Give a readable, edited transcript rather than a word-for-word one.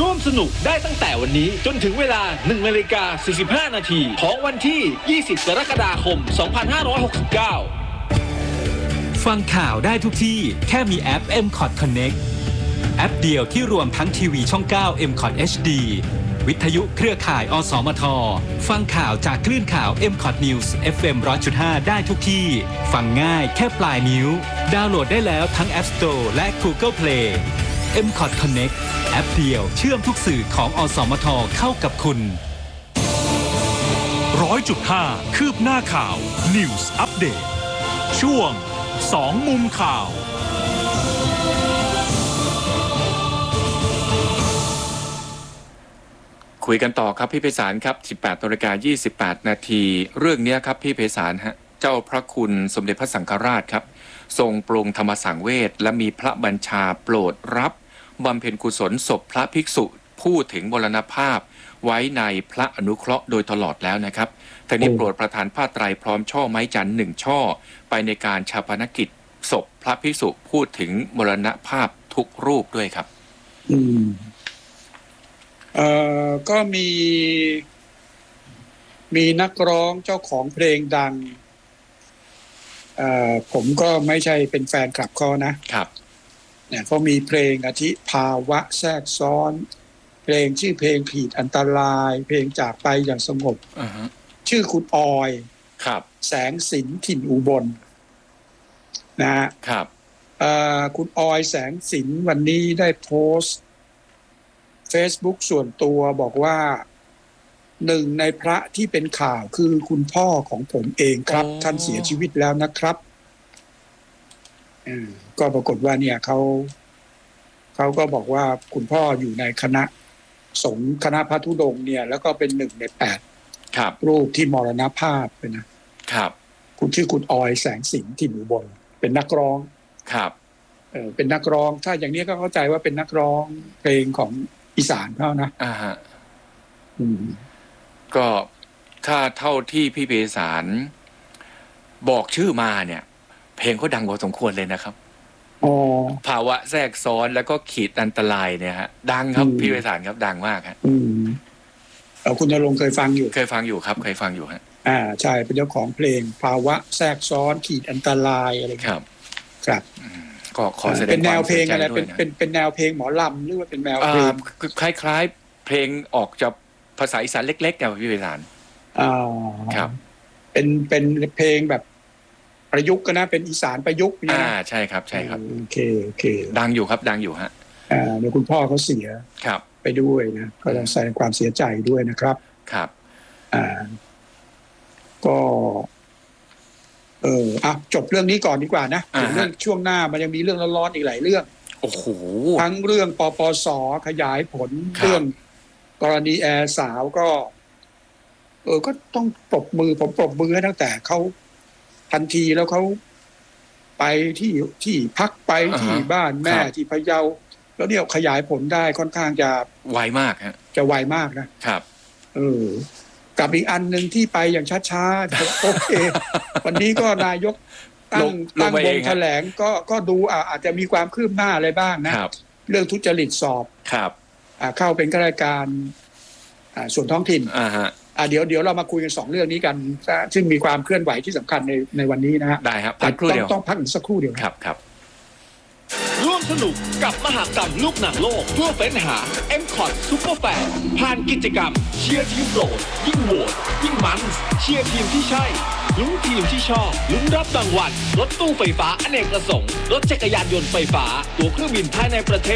ร่วมสนุกได้ตั้งแต่วันนี้จนถึงเวลา 1:45 นาทีของวันที่ 20 กรกฎาคม 2569 ฟังข่าวได้ทุกที่แค่มีแอป MCOT Connect แอปเดียวที่รวมทั้งทีวีช่อง 9 MCOT HD วิทยุเครือข่ายอสมทฟังข่าวจากคลื่นข่าว MCOT News FM 100.5 ได้ทุกที่ฟังง่ายแค่ปลายนิ้วดาวน์โหลดได้แล้วทั้ง App Store และ Google Play MCOT Connect แอปเดียวเชื่อมทุกสื่อของอสมทเข้ากับคุณ 100.5 คืบหน้าข่าว News Update ช่วง2มุมข่าวคุยกันต่อครับพี่ไพศาลครับ 18:28 นาทีเรื่องนี้ครับพี่ไพศาลฮะเจ้าพระคุณสมเด็จพระสังฆราชครับทรงปรงธรรมสังเวชและมีพระบัญชาโปรดรับบำเพ็ญกุศลศพพระภิกษุผู้ถึงมรณภาพไว้ในพระอนุเคราะห์โดยตลอดแล้วนะครับทั้งนี้โปรดประทานผ้าไตรพร้อมช่อไม้จันทร์1ช่อไปในการฌาปนกิจศพพระภิกษุพูดถึงมรณภาพทุกรูปด้วยครับก็มีนักร้องเจ้าของเพลงดังผมก็ไม่ใช่เป็นแฟนคลับเขานะครับเนี่ยเขามีเพลงอาทิภาวะแทรกซ้อนเพลงชื่อเพลงขีดอันตรายเพลงจากไปอย่างสงบชื่อคุณออยครับแสงสินถิ่นอุบลนะฮะครับคุณออยแสงสินวันนี้ได้โพสต์Facebook ส่วนตัวบอกว่าหนึ่งในพระที่เป็นข่าวคือคุณพ่อของผมเองครับท่านเสียชีวิตแล้วนะครับก็ปรากฏว่าเนี่ยเขาก็บอกว่าคุณพ่ออยู่ในคณะสงฆ์คณะพระธุดงค์เนี่ยแล้วก็เป็น1 ใน 8 ครับรูปที่มรณภาพไปนะครับคุณชื่อคุณออยแสงสินถิ่นอุบลเป็นนักร้องครับเป็นนักร้องถ้าอย่างนี้ก็เข้าใจว่าเป็นนักร้องเพลงของอีสานเขานะฮะก็ถ้าเท่าที่พี่ไพศาลบอกชื่อมาเนี่ยเพลงเขาดังพอสมควรเลยนะครับภาวะแทรกซ้อนแล้วก็ขีดอันตรายเนี่ยฮะดังครับพี่ไพศาลครับดังมากฮะคุณณรงค์เคยฟังอยู่ครับเคยฟังอยู่ฮะใช่เป็นเจ้าของเพลงภาวะแทรกซ้อนขีดอันตรายอะไรครับก็ขอแสดงเป็นแนวเพลงอะไรเป็นแนวเพลงหมอลำหรือว่าเป็นแนวเพลงคล้ายๆเพลงออกจากภาษาอีสานเล็กๆเนี่ยพี่ไพศาลครับเป็นเพลงแบบประยุกต์กันนะเป็นอีสานประยุกต์เนี่ยใช่ครับโอเคดังอยู่ครับดังอยู่ฮะเดี๋ยวคุณพ่อเขาเสียครับไปด้วยนะก็ต้องแสดงความเสียใจด้วยนะครับครับก็จบเรื่องนี้ก่อนดีกว่านะเรื่องช่วงหน้ามันยังมีเรื่องร้อนๆอีกหลายเรื่องโอ้โหทั้งเรื่องปปส.ขยายผลเรื่องกรณีแอร์สาวก็ก็ต้องปรบมือผมปรบมือให้ตั้งแต่เขาทันทีแล้วเขาไปที่พักไปที่บ้านแม่ที่พะเยาแล้วเนี่ยขยายผลได้ค่อนข้างจะไวมากฮะจะไวมากนะครับกับอีกอันนึงที่ไปอย่างช้าๆโอเควันนี้ก็นายกตั้งวงแถลงก็ดูอาจจะมีความคืบหน้าอะไรบ้างนะเรื่องทุจริตสอบเข้าเป็นข้าราชการส่วนท้องถิ่นเดี๋ยวเรามาคุยกัน2เรื่องนี้กันซึ่งมีความเคลื่อนไหวที่สำคัญในวันนี้นะฮะได้ครับต้องพักสักครู่เดียวครับร่วมสนุกกับมหกรรมลูกหนังโลกเพื่อเฟ้นหา MCOT Superfan ผ่านกิจกรรมเชียร์ทีมโปรดยิ่งโหวตยิ่งมันเชียร์ทีมที่ใช่ลุ้นทีมที่ชอบลุ้นรับรางวัลรถตู้ไฟฟ้าอเนกประสงค์รถจักรยานยนต์ไฟฟ้าตั๋วเครื่องบินภายในประเทศ